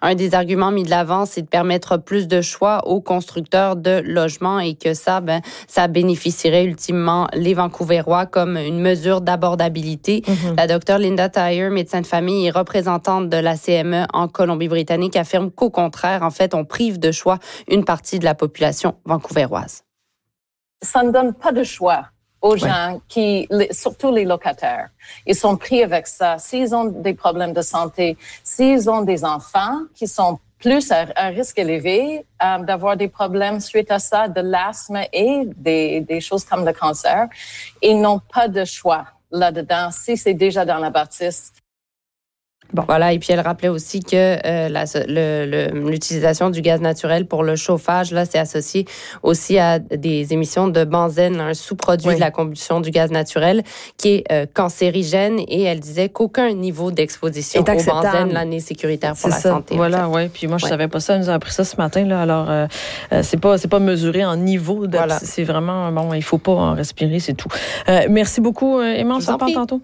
un des arguments mis de l'avant, c'est de permettre plus de choix aux constructeurs de logements et que ça bénéficierait ultimement les Vancouverois comme une mesure d'abordabilité. La docteure Linda Thayer, médecin de famille et représentante de la CME en Colombie-Britannique, affirme qu'au contraire, en fait, on prive de choix une partie de la population vancouveroise. Ça ne donne pas de choix aux gens surtout les locataires. Ils sont pris avec ça. S'ils ont des problèmes de santé, s'ils ont des enfants qui sont plus à risque élevé d'avoir des problèmes suite à ça, de l'asthme et des choses comme le cancer, ils n'ont pas de choix là-dedans si c'est déjà dans la bâtisse. Bon, voilà. Et puis, elle rappelait aussi que l'utilisation du gaz naturel pour le chauffage, là, c'est associé aussi à des émissions de benzène, un sous-produit de la combustion du gaz naturel qui est cancérigène. Et elle disait qu'aucun niveau d'exposition au benzène là, n'est sécuritaire pour la santé. Voilà, oui. Puis moi, je savais pas ça. Elle nous a appris ça ce matin. Là. Alors, c'est pas mesuré en niveau. C'est vraiment, bon, il faut pas en respirer, c'est tout. Merci beaucoup, Emma. On se reparle tantôt.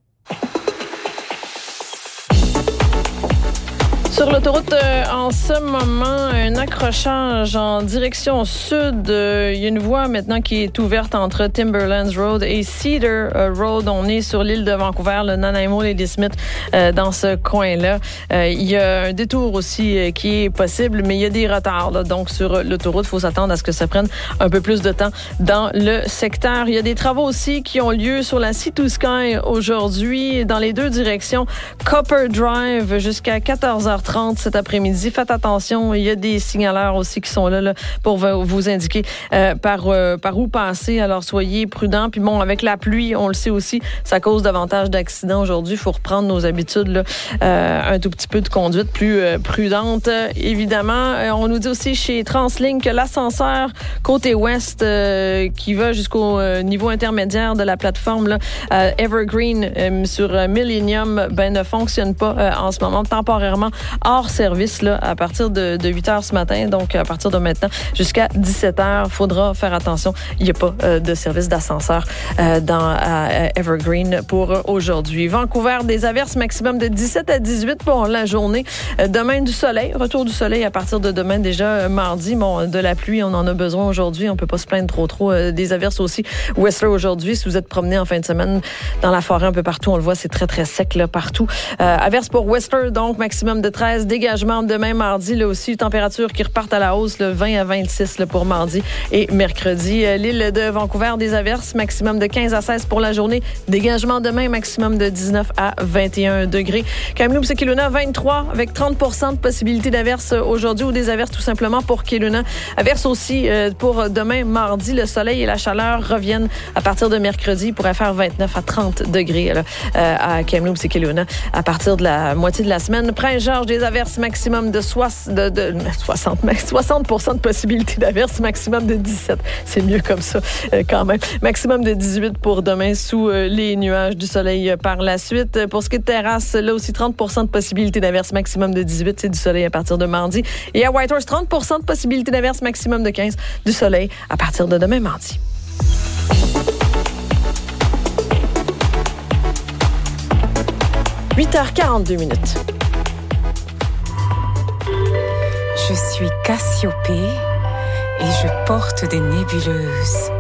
Sur l'autoroute, en ce moment, un accrochage en direction sud. Il y a une voie maintenant qui est ouverte entre Timberlands Road et Cedar Road. On est sur l'île de Vancouver, le Nanaimo, Ladysmith, dans ce coin-là. Il y a un détour aussi qui est possible, mais il y a des retards. Là. Donc, sur l'autoroute, il faut s'attendre à ce que ça prenne un peu plus de temps dans le secteur. Il y a des travaux aussi qui ont lieu sur la Sea to Sky aujourd'hui, dans les deux directions. Copper Drive jusqu'à 14h30 cet après-midi. Faites attention, il y a des signaleurs aussi qui sont là pour vous indiquer par où passer. Alors, soyez prudents. Puis bon, avec la pluie, on le sait aussi, ça cause davantage d'accidents aujourd'hui. Il faut reprendre nos habitudes, là, un tout petit peu de conduite plus prudente. Évidemment, on nous dit aussi chez Translink que l'ascenseur côté ouest qui va jusqu'au niveau intermédiaire de la plateforme là, Evergreen sur Millennium ne fonctionne pas en ce moment, temporairement hors service là, à partir de 8h ce matin. Donc, à partir de maintenant jusqu'à 17h, il faudra faire attention. Il n'y a pas de service d'ascenseur dans Evergreen pour aujourd'hui. Vancouver, des averses maximum de 17 à 18 pour la journée. Demain, du soleil. Retour du soleil à partir de demain, déjà mardi. Bon, de la pluie, on en a besoin aujourd'hui. On peut pas se plaindre trop. Des averses aussi. Whistler aujourd'hui, si vous êtes promené en fin de semaine dans la forêt un peu partout, on le voit, c'est très, très sec là, partout. Averses pour Whistler, donc maximum de 13. Dégagement demain mardi, là aussi, températures qui repartent à la hausse, le 20 à 26 là, pour mardi et mercredi. L'île de Vancouver, des averses, maximum de 15 à 16 pour la journée. Dégagement demain, maximum de 19 à 21 degrés. Kamloops et Kelowna, 23 avec 30% de possibilité d'averses aujourd'hui ou des averses tout simplement pour Kelowna. Averses aussi pour demain mardi. Le soleil et la chaleur reviennent à partir de mercredi. Il pourrait faire 29 à 30 degrés là, à Kamloops et Kelowna à partir de la moitié de la semaine. Prince-Georges, des averses maximum de 60% de possibilité d'averses, maximum de 17. C'est mieux comme ça quand même. Maximum de 18 pour demain sous les nuages, du soleil par la suite. Pour ce qui est de terrasse, là aussi 30% de possibilité d'averses, maximum de 18. C'est du soleil à partir de mardi. Et à Whitehorse, 30% de possibilité d'averses, maximum de 15. Du soleil à partir de demain mardi. « 8h42 minutes. Je suis Cassiopée et je porte des nébuleuses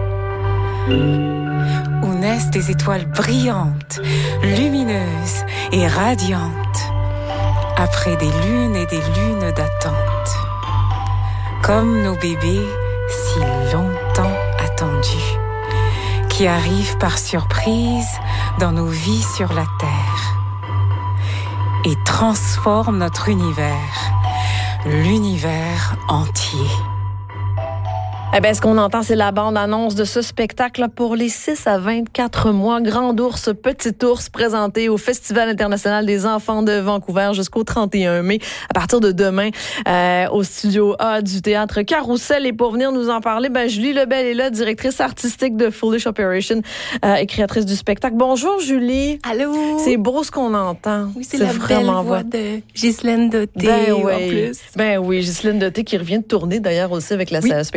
où naissent des étoiles brillantes, lumineuses et radiantes après des lunes et des lunes d'attente. Comme nos bébés si longtemps attendus qui arrivent par surprise dans nos vies sur la Terre et transforment notre univers. L'univers entier. Eh bien, ce qu'on entend, c'est la bande-annonce de ce spectacle pour les 6 à 24 mois. Grand ours, petit ours, présenté au Festival international des enfants de Vancouver jusqu'au 31 mai, à partir de demain, au studio A du théâtre Carousel. Et pour venir nous en parler, Julie Lebel est là, directrice artistique de Foolish Operation et créatrice du spectacle. Bonjour, Julie. Allô. C'est beau ce qu'on entend. Oui, c'est la vraiment belle voix de Ghislaine Dotté, en plus. Oui, Ghislaine Dotté qui revient de tourner, d'ailleurs, aussi avec le spectacle de la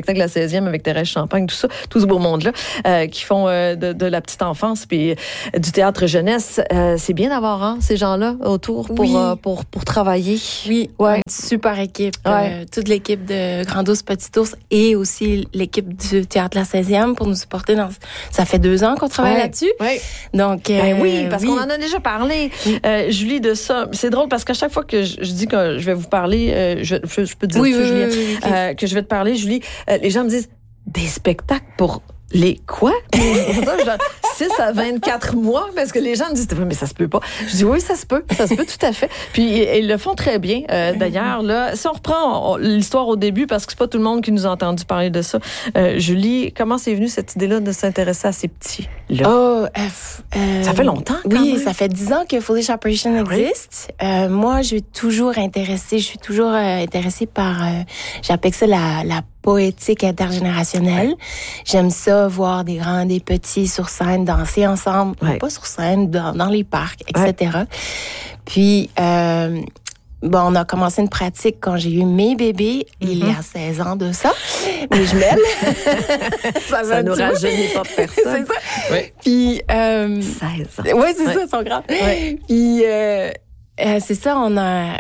16e avec Thérèse Champagne, tout ça, tout ce beau monde-là, qui font de la petite enfance puis du théâtre jeunesse. C'est bien d'avoir ces gens-là autour pour travailler. Oui, ouais. Une super équipe. Toute l'équipe de Grand Ours, Petit Ours et aussi l'équipe du théâtre La 16e pour nous supporter. Ça fait 2 ans qu'on travaille là-dessus. Ouais. Donc, oui, parce qu'on en a déjà parlé, Julie, de ça. C'est drôle parce qu'à chaque fois que je dis que je vais vous parler, je peux te dire Julie, que je vais te parler, Julie, les gens me disent des spectacles pour les quoi? 6 à 24 mois, parce que les gens me disent, mais ça se peut pas. Je dis, oui, ça se peut tout à fait. Puis, ils le font très bien. D'ailleurs, là, si on reprend l'histoire au début, parce que c'est pas tout le monde qui nous a entendu parler de ça. Julie, comment c'est venu cette idée-là de s'intéresser à ces petits-là? Ça fait longtemps, quand même. Ça fait 10 ans que Foolish Operation existe. Moi, je suis toujours intéressée par, j'appelle ça la poétique intergénérationnelle. J'aime ça, voir des grands, des petits sur scène, danser ensemble, pas sur scène, dans les parcs, etc. Puis, on a commencé une pratique quand j'ai eu mes bébés, il y a 16 ans de ça, mais je m'aime. ça nous rajeunit pas personne. C'est ça. Oui. Puis, 16 ans. Oui, c'est ça, ils sont grands. Ouais. Puis, c'est ça, on a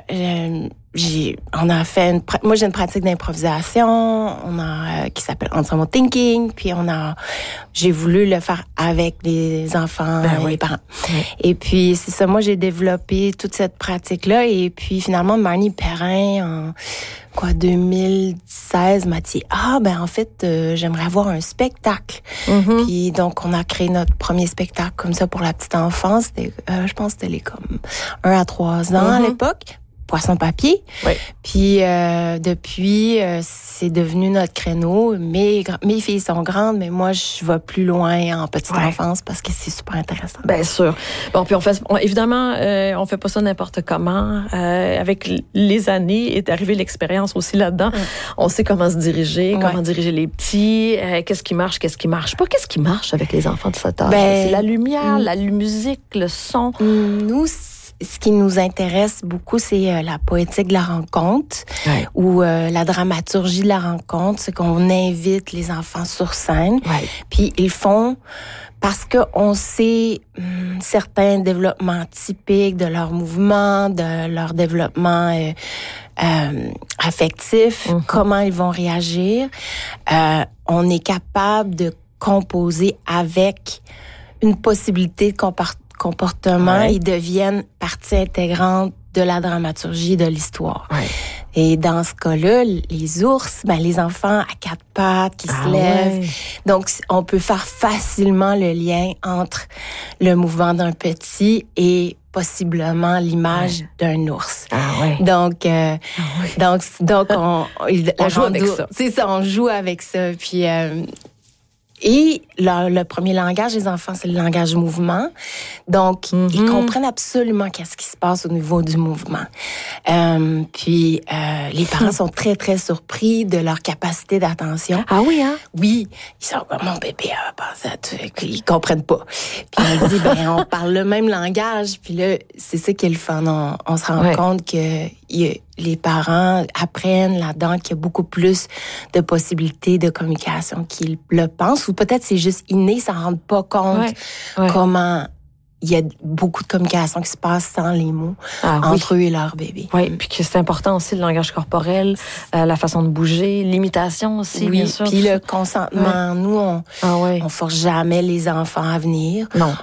fait moi j'ai une pratique d'improvisation, qui s'appelle Ensemble Thinking, puis j'ai voulu le faire avec les enfants et les parents. Et puis c'est ça, moi j'ai développé toute cette pratique là, et puis finalement Marnie Perrin en 2016 m'a dit en fait j'aimerais avoir un spectacle. Puis donc on a créé notre premier spectacle comme ça pour la petite enfance. C'était, je pense que c'était comme 1 à 3 ans à l'époque. Poisson papier. Oui. Puis depuis, c'est devenu notre créneau. Mes filles sont grandes, mais moi, je vais plus loin en petite enfance parce que c'est super intéressant. Bien sûr. Bon, puis évidemment, on fait pas ça n'importe comment. Avec les années est arrivée l'expérience aussi là-dedans. On sait comment se diriger, comment diriger les petits, qu'est-ce qui marche pas. Qu'est-ce qui marche avec les enfants de cet âge? C'est la lumière, la musique, le son. Nous, ce qui nous intéresse beaucoup, c'est la poétique de la rencontre ou la dramaturgie de la rencontre, c'est qu'on invite les enfants sur scène. Puis ils font parce qu'on sait certains développements typiques de leur mouvement, de leur développement affectif, comment ils vont réagir. On est capable de composer avec une possibilité de comportement, ils deviennent partie intégrante de la dramaturgie de l'histoire. Et dans ce cas-là, les ours, les enfants à 4 pattes qui se lèvent. Donc, on peut faire facilement le lien entre le mouvement d'un petit et possiblement l'image d'un ours. Donc, on joue avec ça. C'est ça, on joue avec ça. Puis, et le premier langage des enfants, c'est le langage mouvement. Donc, ils comprennent absolument qu'est-ce qui se passe au niveau du mouvement. Puis, les parents sont très, très surpris de leur capacité d'attention. Ah oui, hein? Oui. Ils sont comme, mon bébé a pensé à tout. Ils comprennent pas. Puis, on dit, on parle le même langage. Puis là, c'est ça qui est le fun. On se rend compte que les parents apprennent là-dedans qu'il y a beaucoup plus de possibilités de communication qu'ils le pensent, ou peut-être c'est juste inné, ils s'en rendent pas compte comment il y a beaucoup de communication qui se passe sans les mots entre eux et leur bébé. Oui, puis que c'est important aussi le langage corporel, la façon de bouger, l'imitation aussi, bien sûr. Puis le consentement. Nous, on force jamais les enfants à venir. Non.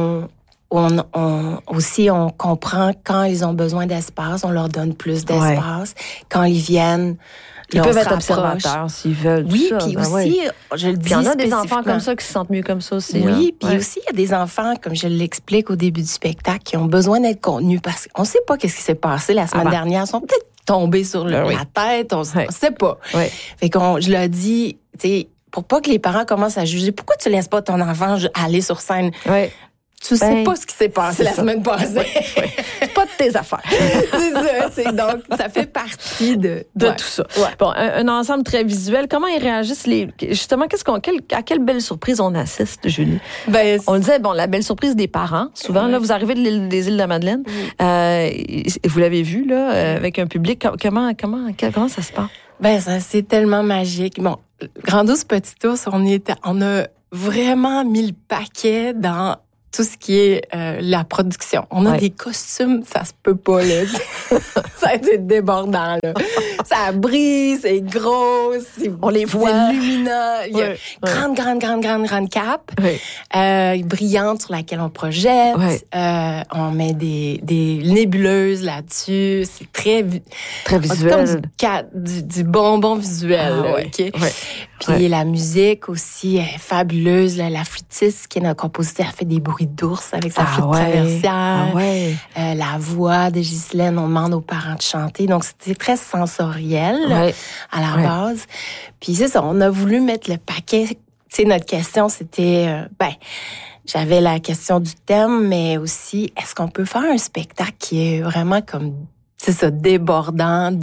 On comprend quand ils ont besoin d'espace, on leur donne plus d'espace. Quand ils viennent, ils peuvent être observateurs s'ils veulent. Oui, puis aussi, je le dis, il y en a des enfants comme ça qui se sentent mieux comme ça aussi. Oui, puis aussi, il y a des enfants, comme je l'explique au début du spectacle, qui ont besoin d'être contenus parce qu'on ne sait pas qu'est-ce qui s'est passé la semaine dernière. Ils sont peut-être tombés sur la tête, on ne sait pas. Fait je leur dis, tu sais, pour pas que les parents commencent à juger, pourquoi tu laisses pas ton enfant aller sur scène? Tu sais pas ce qui s'est passé la semaine passée. C'est pas de tes affaires. C'est ça. Donc, ça fait partie de tout ça. Bon, un ensemble très visuel. Comment ils réagissent justement, à quelle belle surprise on assiste, Julie? On le disait, la belle surprise des parents. Souvent, là, vous arrivez des îles de la Madeleine. Vous l'avez vu, là, avec un public. Comment ça se passe? Ça, c'est tellement magique. Bon, Grand Ours Petit Ours, on a vraiment mis le paquet dans tout ce qui est la production. On a des costumes, ça se peut pas, là. Ça a été débordant, là. Ça brille, c'est gros, on les voit. C'est lumineux. Il y a grande cape, brillante sur laquelle on projette. On met des nébuleuses là-dessus. C'est très visuel. Comme du bonbon visuel, OK? Puis la musique aussi est fabuleuse. La flûtiste, qui est notre compositeur, a fait des bruits d'ours avec sa flûte traversière. La voix de Ghislaine, on demande aux parents de chanter. Donc, c'était très sensoriel à la base. Puis c'est ça, on a voulu mettre le paquet. Tu sais, notre question, c'était... j'avais la question du thème, mais aussi, est-ce qu'on peut faire un spectacle qui est vraiment comme... C'est ça, débordant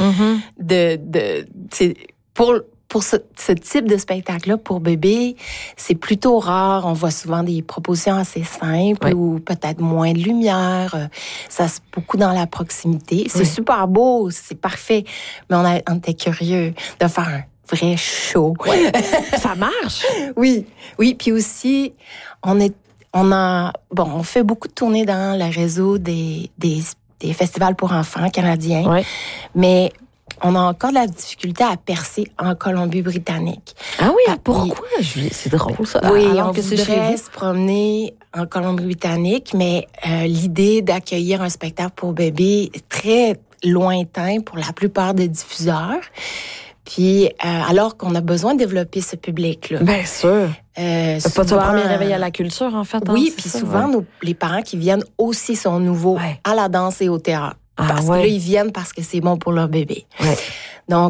pour ce type de spectacle-là, pour bébé, c'est plutôt rare. On voit souvent des propositions assez simples ou peut-être moins de lumière. Ça, c'est beaucoup dans la proximité. C'est super beau, c'est parfait. Mais on était curieux de faire un vrai show. Ça marche? Oui. Puis aussi, on fait beaucoup de tournées dans le réseau des festivals pour enfants canadiens. Mais on a encore de la difficulté à percer en Colombie-Britannique. Ah oui, pourquoi, Julie? C'est drôle, ça. Oui, on voudrait se promener en Colombie-Britannique, mais l'idée d'accueillir un spectacle pour bébés est très lointain pour la plupart des diffuseurs. Puis, alors qu'on a besoin de développer ce public-là. Bien sûr. Souvent, pas ton premier réveil à la culture, en fait. Oui, puis souvent, les parents qui viennent aussi sont nouveaux à la danse et au théâtre. Parce que là, ils viennent parce que c'est bon pour leur bébé. Donc,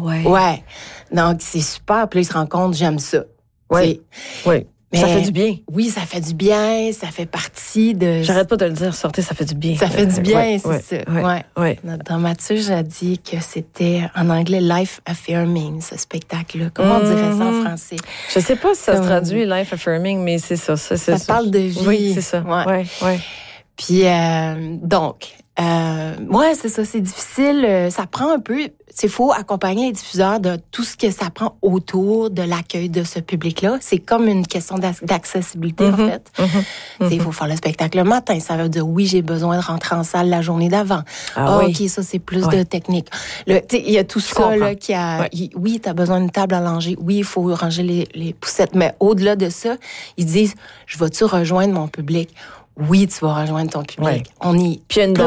donc, c'est super. Puis là, ils se rendent compte, j'aime ça. Mais ça fait du bien. Oui, ça fait du bien. Ça fait partie de... J'arrête pas de le dire, sortez, ça fait du bien. Ça fait du bien, c'est ça. Notre dramaturge a dit que c'était, en anglais, life affirming, ce spectacle-là. Comment on dirait ça en français? Je sais pas si ça se traduit, life affirming, mais c'est ça. Ça parle de vie. Oui, c'est ça. Puis, donc... c'est ça, c'est difficile. Ça prend un peu... C'est faut accompagner les diffuseurs de tout ce que ça prend autour de l'accueil de ce public-là. C'est comme une question d'accessibilité, en fait. Il faut faire le spectacle le matin. Ça veut dire, oui, j'ai besoin de rentrer en salle la journée d'avant. OK, ça, c'est plus de technique. Il y a tout ça là, qui a... Oui, tu as besoin d'une table à langer. Oui, il faut ranger les poussettes. Mais au-delà de ça, ils disent, je vais-tu rejoindre mon public? Oui, tu vas rejoindre ton public. On y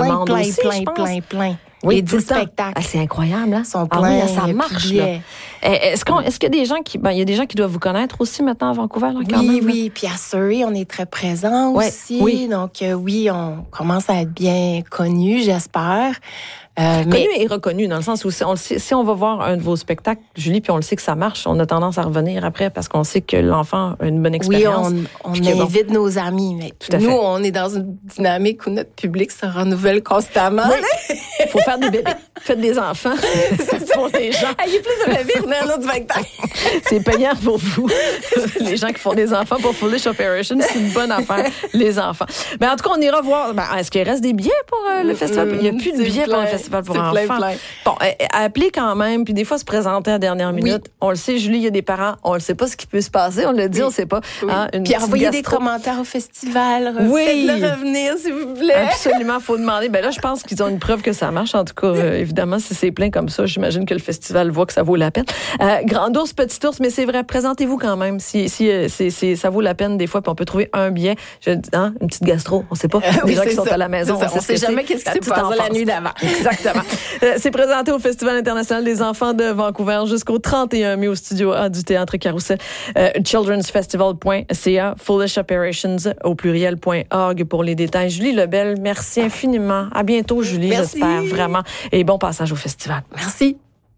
plein. Oui, les 10 spectacles. C'est incroyable, hein? Sont pleins. Ça marche, là. Est-ce qu'il y a des gens qui... il y a des gens qui doivent vous connaître aussi maintenant à Vancouver, là, quand même? Oui. Puis à Surrey, on est très présents aussi. Oui. Donc, on commence à être bien connus, j'espère. Connu et reconnu, dans le sens où si on va voir un de vos spectacles, Julie, puis on le sait que ça marche, on a tendance à revenir après parce qu'on sait que l'enfant a une bonne expérience. Oui, on invite nos amis. Mais nous, on est dans une dynamique où notre public se renouvelle constamment. Il faut faire des bébés. Faites des enfants. C'est pour les gens. Il y a plus de bébés, on a un autre spectacle. C'est payant pour vous. Les gens qui font des enfants pour Foolish Operation, c'est une bonne affaire, les enfants. Mais en tout cas, on ira voir. Est-ce qu'il reste des billets pour le festival? Il n'y a plus de billets pour le festival pour enfants. Plein. Bon, appelez quand même, puis des fois se présenter à la dernière minute. On le sait, Julie, il y a des parents, on ne sait pas ce qui peut se passer, on le dit, on ne sait pas. Hein, puis envoyez des commentaires au festival, faites-le revenir, s'il vous plaît. Absolument, il faut demander. Là, je pense qu'ils ont une preuve que ça marche. En tout cas, évidemment, si c'est plein comme ça, j'imagine que le festival voit que ça vaut la peine. Grand Ours, Petit Ours, mais c'est vrai, présentez-vous quand même si ça vaut la peine des fois, puis on peut trouver un billet, une petite gastro, on ne sait pas. Les gens qui sont à la maison, on ne sait jamais qu'est-ce qui s'est passé la nuit d'avant. Exactement. C'est présenté au Festival international des enfants de Vancouver jusqu'au 31 mai au studio A du Théâtre Carousel. childrensfestival.ca, Foolish Operations au pluriel.org pour les détails. Julie Lebel, merci infiniment. À bientôt, Julie, j'espère vraiment. Et bon passage au festival. Merci.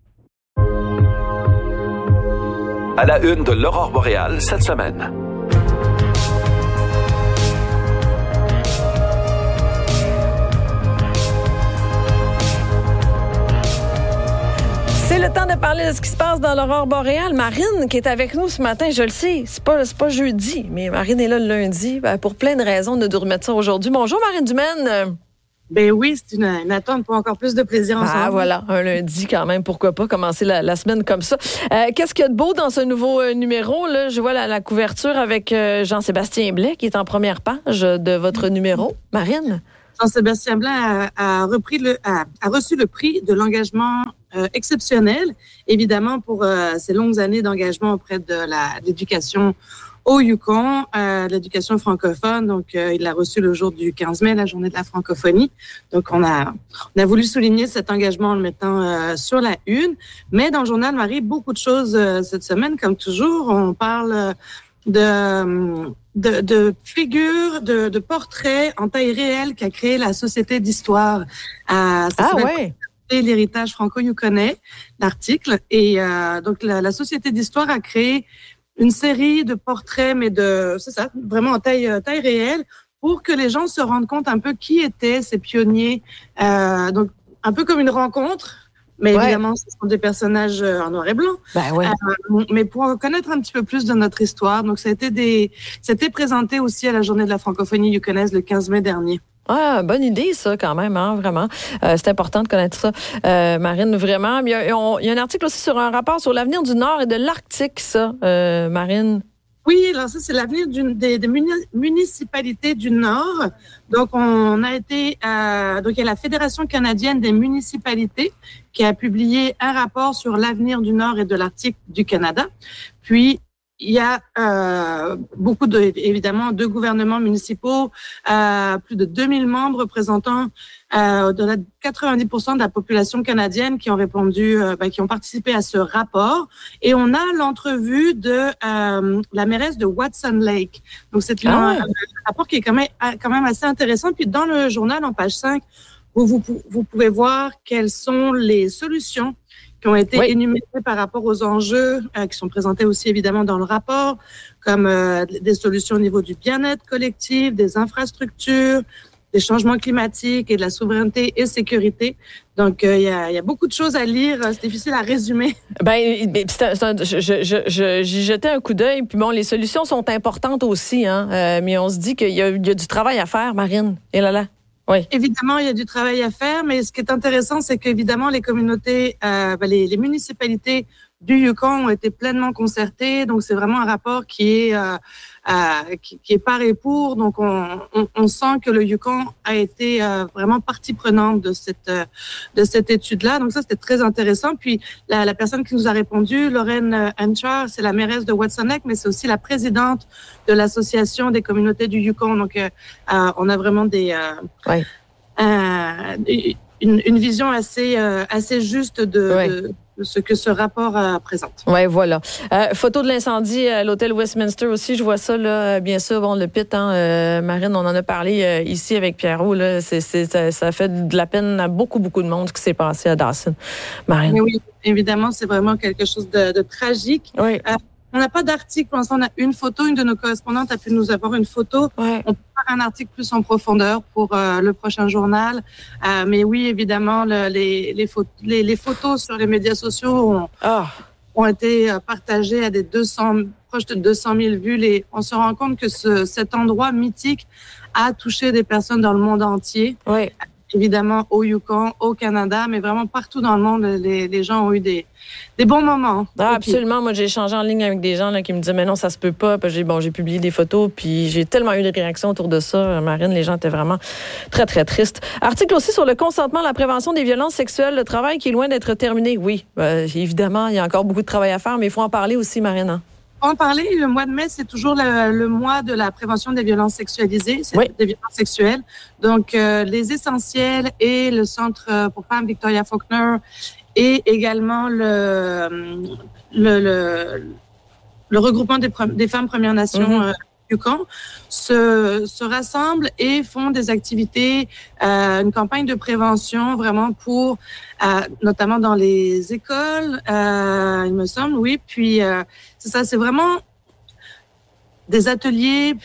À la une de l'Aurore boréale cette semaine. C'est le temps de parler de ce qui se passe dans l'aurore boréale. Marine, qui est avec nous ce matin, je le sais, c'est pas jeudi, mais Marine est là le lundi pour plein de raisons. On a dû remettre ça aujourd'hui. Bonjour, Marine Dumaine. Ben oui, c'est une attente pour encore plus de plaisir ensemble. Ah voilà, un lundi quand même, pourquoi pas commencer la semaine comme ça. Qu'est-ce qu'il y a de beau dans ce nouveau numéro? Là, je vois la couverture avec Jean-Sébastien Blais qui est en première page de votre numéro. Marine? Jean-Sébastien Blais a reçu le prix de l'engagement exceptionnel, évidemment pour ses longues années d'engagement auprès de l'éducation au Yukon, l'éducation francophone. Donc, il l'a reçu le jour du 15 mai, la journée de la francophonie. Donc, on a voulu souligner cet engagement en le mettant sur la une. Mais dans le journal Marie, beaucoup de choses cette semaine, comme toujours. On parle de figures, de portraits en taille réelle qu'a créé la Société d'histoire. L'héritage franco-yukonais, l'article. Et donc, la Société d'histoire a créé une série de portraits, mais c'est ça, vraiment en taille réelle, pour que les gens se rendent compte un peu qui étaient ces pionniers. Donc, un peu comme une rencontre, mais évidemment, ce sont des personnages en noir et blanc. Mais pour connaître un petit peu plus de notre histoire. Donc, c'était présenté aussi à la Journée de la francophonie yukonaise le 15 mai dernier. Ah, bonne idée, ça, quand même, hein, vraiment. C'est important de connaître ça, Marine, vraiment. Il y a un article aussi sur un rapport sur l'avenir du Nord et de l'Arctique, ça, Marine. Oui, alors ça, c'est l'avenir des municipalités du Nord. Donc, donc il y a la Fédération canadienne des municipalités qui a publié un rapport sur l'avenir du Nord et de l'Arctique du Canada. Puis, il y a beaucoup évidemment de gouvernements municipaux, plus de 2000 membres représentant au-delà de 90% de la population canadienne qui ont répondu, qui ont participé à ce rapport. Et on a l'entrevue de la mairesse de Watson Lake. Donc c'est un rapport qui est quand même assez intéressant. Puis dans le journal, en page 5, vous pouvez voir quelles sont les solutions qui ont été énumérés par rapport aux enjeux qui sont présentés aussi évidemment dans le rapport, comme des solutions au niveau du bien-être collectif, des infrastructures, des changements climatiques et de la souveraineté et sécurité. Donc, il y a beaucoup de choses à lire. C'est difficile à résumer. J'y jetais un coup d'œil. Puis bon, les solutions sont importantes aussi, hein. Mais on se dit qu'il y a du travail à faire, Marine. Et là. Oui. Évidemment, il y a du travail à faire, mais ce qui est intéressant, c'est qu'évidemment, les communautés, les municipalités du Yukon ont été pleinement concertées. Donc, c'est vraiment un rapport qui est par et pour. Donc, on sent que le Yukon a été vraiment partie prenante de cette étude-là. Donc, ça, c'était très intéressant. Puis, la personne qui nous a répondu, Lorraine Henchar, c'est la mairesse de Watson Lake, mais c'est aussi la présidente de l'Association des communautés du Yukon. Donc, on a vraiment une vision assez juste de ce que ce rapport présente. Oui, voilà. Photo de l'incendie à l'hôtel Westminster aussi, je vois ça, là, bien sûr, bon, le pit, Marine, on en a parlé ici avec Pierrot, là, ça fait de la peine à beaucoup, beaucoup de monde ce qui s'est passé à Dawson. Marine. Mais oui, évidemment, c'est vraiment quelque chose de tragique. Oui. On n'a pas d'article, pour l'instant, on a une photo. Une de nos correspondantes a pu nous avoir une photo. Ouais. On peut faire un article plus en profondeur pour le prochain journal. Mais oui, évidemment, les photos sur les médias sociaux ont été partagées à proche de 200 000 vues. On se rend compte que cet endroit mythique a touché des personnes dans le monde entier. Oui. Évidemment, au Yukon, au Canada, mais vraiment partout dans le monde, les gens ont eu des bons moments. Absolument. Moi, j'ai échangé en ligne avec des gens là, qui me disaient, mais non, ça se peut pas. Puis j'ai publié des photos, puis j'ai tellement eu de réactions autour de ça. Marine, les gens étaient vraiment très, très tristes. Article aussi sur le consentement, la prévention des violences sexuelles, le travail qui est loin d'être terminé. Oui, évidemment, il y a encore beaucoup de travail à faire, mais il faut en parler aussi, Marine. Hein? En parler, le mois de mai, c'est toujours le mois de la prévention des violences sexualisées, des violences sexuelles. Donc, les Essentiels et le Centre pour femmes Victoria Faulkner et également le regroupement des femmes Premières Nations Yukon se rassemblent et font des activités, une campagne de prévention vraiment pour, notamment dans les écoles, il me semble, oui. Puis c'est ça, c'est vraiment des ateliers, puis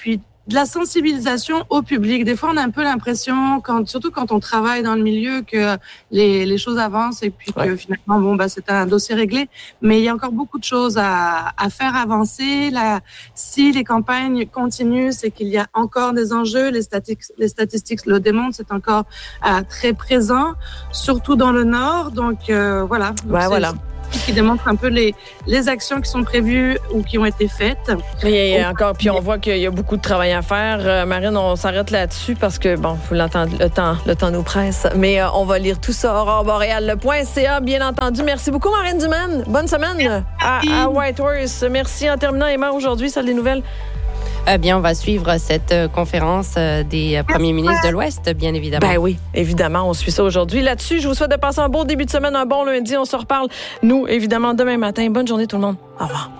de la sensibilisation au public. Des fois, on a un peu l'impression, surtout quand on travaille dans le milieu, que les choses avancent et puis que finalement, c'est un dossier réglé. Mais il y a encore beaucoup de choses à faire avancer. Si les campagnes continuent, c'est qu'il y a encore des enjeux. Les statistiques le démontrent, c'est encore très présent, surtout dans le Nord. Donc, voilà. Voilà. Qui démontre un peu les actions qui sont prévues ou qui ont été faites. Et encore, puis on voit qu'il y a beaucoup de travail à faire. Marine, on s'arrête là-dessus parce que, vous l'entendez, le temps nous presse. Mais on va lire tout ça, auroreboreal.ca, bien entendu. Merci beaucoup, Marine Dumaine. Bonne semaine à Whitehorse. Merci. En terminant, Emma, aujourd'hui, salle des nouvelles. Bien, on va suivre cette conférence des premiers ministres de l'Ouest, bien évidemment. Ben oui, évidemment, on suit ça aujourd'hui. Là-dessus, je vous souhaite de passer un bon début de semaine, un bon lundi. On se reparle, nous, évidemment, demain matin. Bonne journée tout le monde. Au revoir.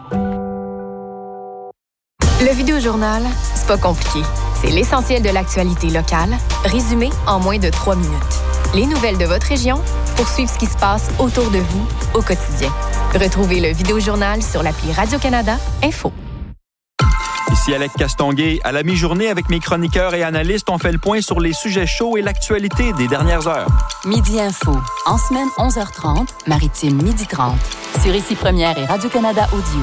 Le Vidéojournal, c'est pas compliqué. C'est l'essentiel de l'actualité locale, résumé en moins de 3 minutes. Les nouvelles de votre région pour suivre ce qui se passe autour de vous au quotidien. Retrouvez le Vidéojournal sur l'appli Radio-Canada Info. Ici Alec Castonguay. À la mi-journée, avec mes chroniqueurs et analystes, on fait le point sur les sujets chauds et l'actualité des dernières heures. Midi Info. En semaine, 11h30, Maritime, 12h30. Sur Ici Première et Radio-Canada Audio.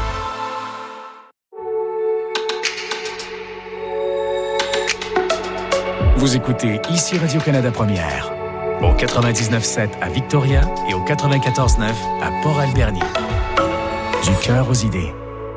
Vous écoutez Ici Radio-Canada Première. Au 99.7 à Victoria et au 94.9 à Port-Alberni. Du cœur aux idées.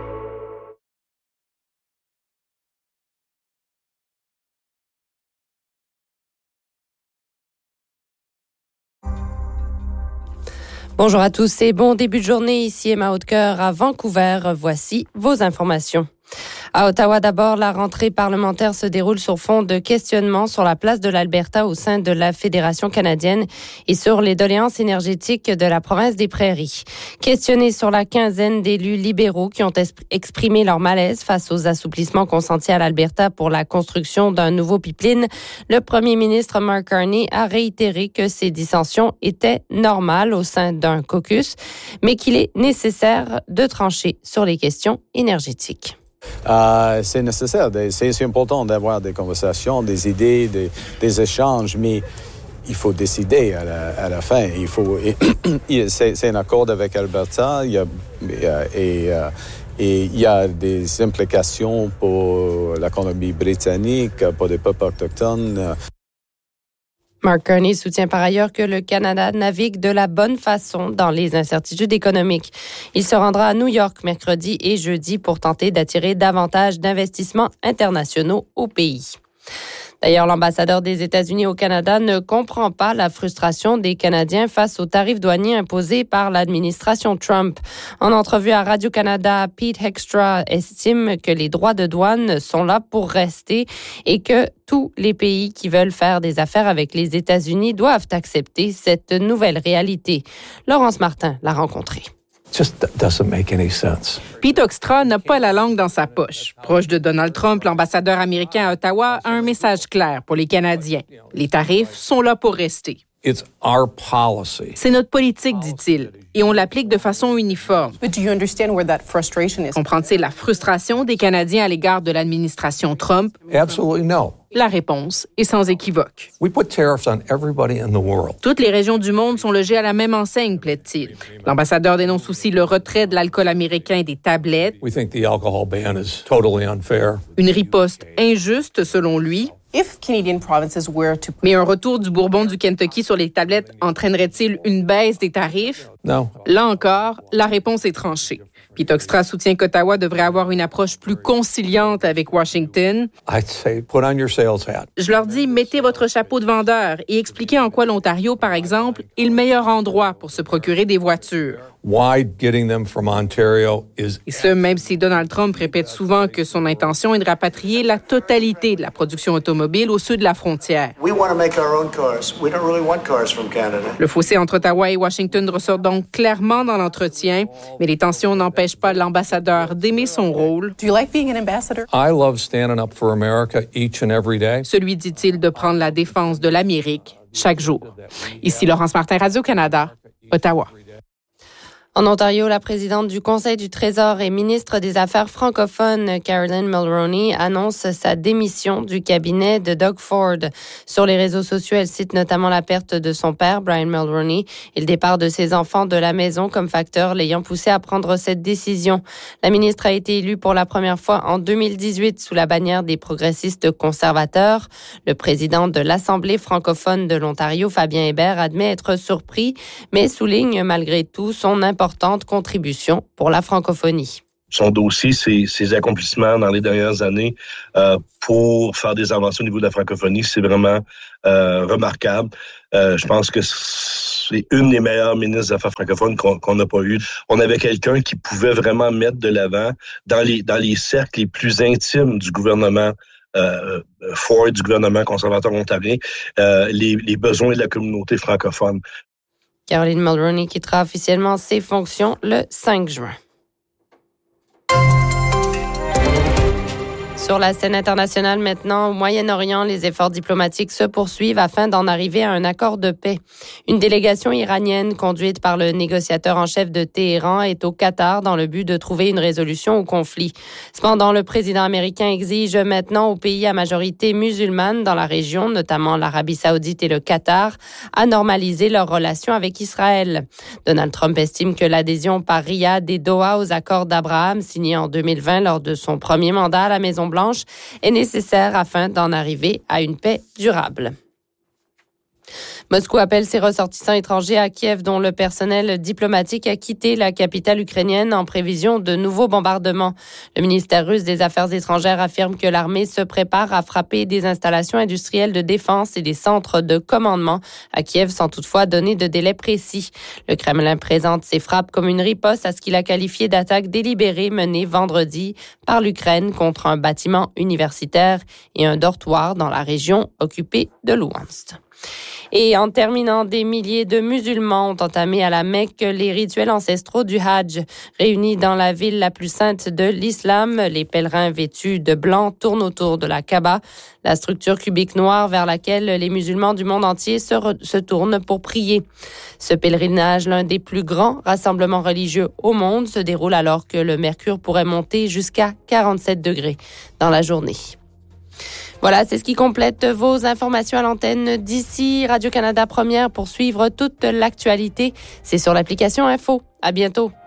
Bonjour à tous et bon début de journée. Ici Emma Hautecoeur à Vancouver. Voici vos informations. À Ottawa, d'abord, la rentrée parlementaire se déroule sur fond de questionnements sur la place de l'Alberta au sein de la Fédération canadienne et sur les doléances énergétiques de la province des Prairies. Questionnés sur la quinzaine d'élus libéraux qui ont exprimé leur malaise face aux assouplissements consentis à l'Alberta pour la construction d'un nouveau pipeline, le premier ministre Mark Carney a réitéré que ces dissensions étaient normales au sein d'un caucus, mais qu'il est nécessaire de trancher sur les questions énergétiques. C'est nécessaire, c'est important d'avoir des conversations, des idées, des échanges, mais il faut décider à la fin. C'est un accord avec Alberta, il y a des implications pour la Colombie-Britannique, pour les peuples autochtones. Mark Carney soutient par ailleurs que le Canada navigue de la bonne façon dans les incertitudes économiques. Il se rendra à New York mercredi et jeudi pour tenter d'attirer davantage d'investissements internationaux au pays. D'ailleurs, l'ambassadeur des États-Unis au Canada ne comprend pas la frustration des Canadiens face aux tarifs douaniers imposés par l'administration Trump. En entrevue à Radio-Canada, Pete Hegstra estime que les droits de douane sont là pour rester et que tous les pays qui veulent faire des affaires avec les États-Unis doivent accepter cette nouvelle réalité. Laurence Martin l'a rencontré. Pete Hegstra n'a pas la langue dans sa poche. Proche de Donald Trump, l'ambassadeur américain à Ottawa a un message clair pour les Canadiens. Les tarifs sont là pour rester. C'est notre politique, dit-il, et on l'applique de façon uniforme. Comprend-il la frustration des Canadiens à l'égard de l'administration Trump? La réponse est sans équivoque. Toutes les régions du monde sont logées à la même enseigne, plaide-t-il. L'ambassadeur dénonce aussi le retrait de l'alcool américain des tablettes. Une riposte injuste, selon lui. Mais un retour du Bourbon du Kentucky sur les tablettes entraînerait-il une baisse des tarifs? Non. Là encore, la réponse est tranchée. Pete Hegstra soutient qu'Ottawa devrait avoir une approche plus conciliante avec Washington. Je leur dis, mettez votre chapeau de vendeur et expliquez en quoi l'Ontario, par exemple, est le meilleur endroit pour se procurer des voitures. Et ce, même si Donald Trump répète souvent que son intention est de rapatrier la totalité de la production automobile au sud de la frontière. Le fossé entre Ottawa et Washington ressort donc clairement dans l'entretien, mais les tensions n'empêchent pas l'ambassadeur d'aimer son rôle. Celui, dit-il, de prendre la défense de l'Amérique chaque jour. Ici Laurence Martin, Radio-Canada, Ottawa. En Ontario, la présidente du Conseil du Trésor et ministre des Affaires francophones, Caroline Mulroney, annonce sa démission du cabinet de Doug Ford. Sur les réseaux sociaux, elle cite notamment la perte de son père, Brian Mulroney, et le départ de ses enfants de la maison comme facteur l'ayant poussé à prendre cette décision. La ministre a été élue pour la première fois en 2018 sous la bannière des progressistes conservateurs. Le président de l'Assemblée francophone de l'Ontario, Fabien Hébert, admet être surpris, mais souligne malgré tout son importante contribution pour la francophonie. Son dossier, ses accomplissements dans les dernières années pour faire des avancées au niveau de la francophonie, c'est vraiment remarquable. Je pense que c'est une des meilleures ministres des Affaires francophones qu'on n'a pas eues. On avait quelqu'un qui pouvait vraiment mettre de l'avant dans les cercles les plus intimes du gouvernement Ford, du gouvernement conservateur ontarien, les besoins de la communauté francophone. Caroline Mulroney quittera officiellement ses fonctions le 5 juin. Sur la scène internationale maintenant, au Moyen-Orient, les efforts diplomatiques se poursuivent afin d'en arriver à un accord de paix. Une délégation iranienne conduite par le négociateur en chef de Téhéran est au Qatar dans le but de trouver une résolution au conflit. Cependant, le président américain exige maintenant aux pays à majorité musulmane dans la région, notamment l'Arabie saoudite et le Qatar, à normaliser leurs relations avec Israël. Donald Trump estime que l'adhésion par Riyad et Doha aux accords d'Abraham signés en 2020 lors de son premier mandat à la Maison-Blanche est nécessaire afin d'en arriver à une paix durable. Moscou appelle ses ressortissants étrangers à Kiev dont le personnel diplomatique a quitté la capitale ukrainienne en prévision de nouveaux bombardements. Le ministère russe des Affaires étrangères affirme que l'armée se prépare à frapper des installations industrielles de défense et des centres de commandement à Kiev sans toutefois donner de délai précis. Le Kremlin présente ces frappes comme une riposte à ce qu'il a qualifié d'attaque délibérée menée vendredi par l'Ukraine contre un bâtiment universitaire et un dortoir dans la région occupée de Louhansk. Et en terminant, des milliers de musulmans ont entamé à la Mecque les rituels ancestraux du Hajj. Réunis dans la ville la plus sainte de l'islam, les pèlerins vêtus de blanc tournent autour de la Kaaba, la structure cubique noire vers laquelle les musulmans du monde entier se tournent pour prier. Ce pèlerinage, l'un des plus grands rassemblements religieux au monde, se déroule alors que le mercure pourrait monter jusqu'à 47 degrés dans la journée. Voilà, c'est ce qui complète vos informations à l'antenne d'ici Radio-Canada Première. Pour suivre toute l'actualité, c'est sur l'application Info. À bientôt.